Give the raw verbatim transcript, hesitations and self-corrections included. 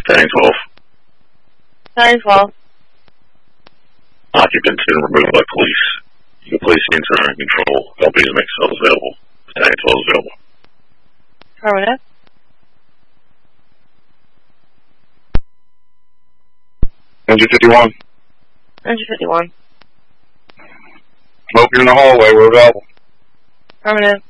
Battalion twelve. Battalion twelve. Occupants been removed by police. You can place the intern in control. L B to make cells available. Battalion twelve is available. Affirmative. Engine fifty-one. Engine fifty-one. Smoke, you're in the hallway. We're available. Affirmative.